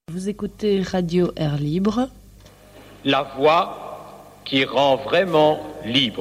Vous écoutez Radio Air Libre. La voix qui rend vraiment libre.